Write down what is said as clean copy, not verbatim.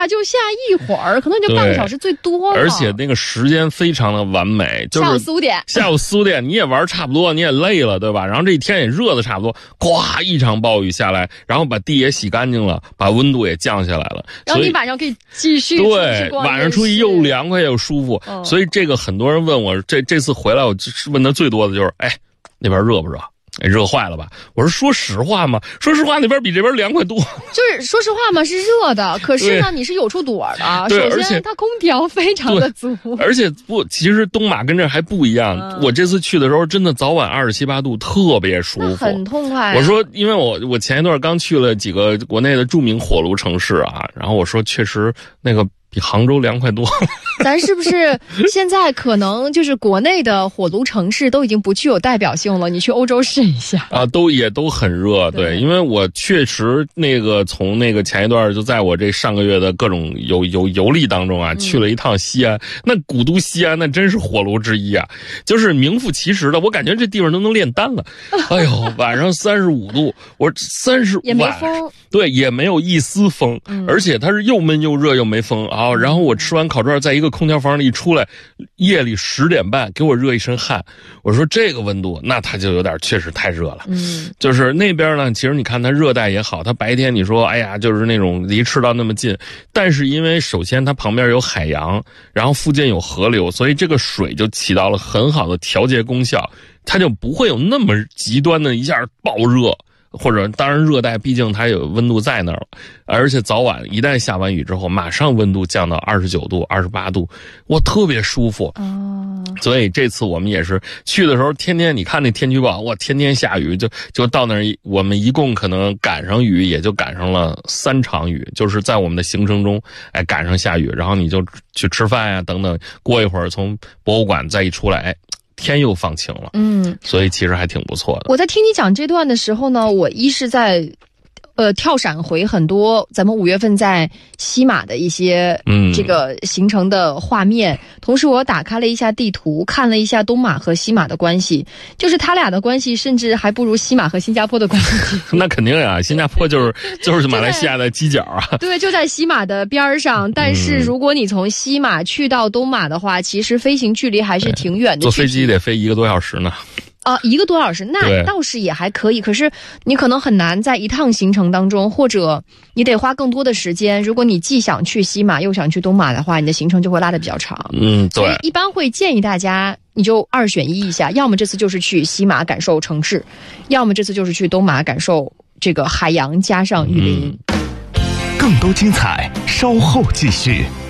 就下一会儿，可能就半个小时最多了。 而且那个时间非常的完美，就是下午4、5点。 下午4、5点你也玩差不多，你也累了，对吧？然后这一天也热的差不多，咵一场暴雨下来，然后把地也洗干净了，把温度也降下来了。 然后你晚上可以继续对，晚上出去又凉快又舒服。所以这个很多人问我，这次回来我问的最多的就是，哎，那边热不热？热坏了吧？我说说实话嘛，说实话那边比这边凉快多。 就是说实话嘛，是热的，可是呢你是有处躲的。 对， 首先它空调非常的足。 而且其实东马跟这还不一样。我这次去的时候真的早晚27、8度，特别舒服， 很痛快。 我说，因为我前一段刚去了几个国内的著名火炉城市啊，然后我说确实那个比杭州凉快多。 咱是不是现在可能就是国内的火炉城市都已经不具有代表性了？你去欧洲试一下啊，也都很热。对，因为我确实从前一段就在我这上个月的各种游历当中啊，去了一趟西安。那古都西安那真是火炉之一啊，就是名副其实的，我感觉这地方都能炼丹了。哎呦，晚上35度，我30 也没风， 对，也没有一丝风，而且它是又闷又热又没风啊。然后我吃完烤串，在一个空调房里一出来，夜里10点半给我热一身汗。我说这个温度，那它就有点确实太热了。就是那边呢，其实你看它热带也好，它白天你说哎呀，就是那种离赤道那么近，但是因为首先它旁边有海洋，然后附近有河流，所以这个水就起到了很好的调节功效，它就不会有那么极端的一下爆热。或者当然热带毕竟它有温度在那儿了，而且早晚一旦下完雨之后，马上温度降到29度、28度，哇，特别舒服。所以这次我们也是去的时候，天天你看那天气预报，哇，天天下雨，就到那儿，我们一共可能赶上雨也就赶上了3场雨，就是在我们的行程中，哎，赶上下雨，然后你就去吃饭呀等等，过一会儿从博物馆再一出来，哎，天又放晴了，所以其实还挺不错的。 我在听你讲这段的时候呢，我一是在跳闪回很多咱们5月份在西马的一些这个行程的画面，同时我打开了一下地图，看了一下东马和西马的关系，就是他俩的关系甚至还不如西马和新加坡的关系。 那肯定呀，新加坡就是马来西亚的犄角啊。 对，就在西马的边上，但是如果你从西马去到东马的话，其实飞行距离还是挺远的。 坐飞机得飞1个多小时呢。 1个多小时，那倒是也还可以。可是你可能很难在一趟行程当中，或者你得花更多的时间。如果你既想去西马又想去东马的话，你的行程就会拉得比较长。 对。 所以一般会建议大家，你就2选1一下，要么这次就是去西马感受城市，要么这次就是去东马感受这个海洋加上雨林。 更多精彩，稍后继续。